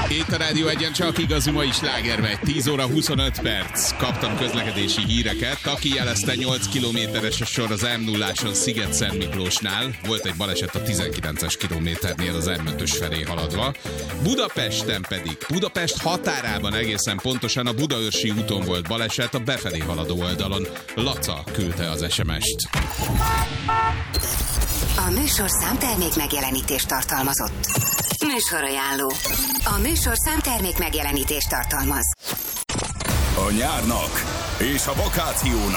Itt a Rádió Egyen csak igazú mai slágermegy. 10 óra 25 perc. Kaptam közlekedési híreket. Aki jelezte 8 kilométeres a sor az M0-áson Sziget-Szent Miklósnál. Volt egy baleset a 19-es kilométernél az M5-ös felé haladva. Budapesten pedig, Budapest határában egészen pontosan a Budaörsi úton volt baleset a befelé haladó oldalon. Laca küldte az SMS-t. A műsorszám termék megjelenítést tartalmazott. Műsorajánló. A műsorszám termék megjelenítést tartalmaz. A nyárnak és a vakációnak